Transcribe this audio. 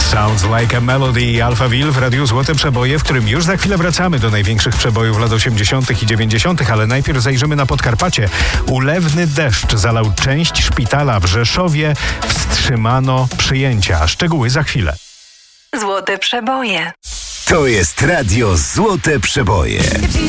Sounds Like a Melody, Alphaville w Radiu Złote Przeboje, w którym już za chwilę wracamy do największych przebojów lat 80. i 90., ale najpierw zajrzymy na Podkarpacie. Ulewny deszcz zalał część szpitala w Rzeszowie. Wstrzymano przyjęcia. Szczegóły za chwilę. Złote Przeboje. To jest Radio Złote Przeboje.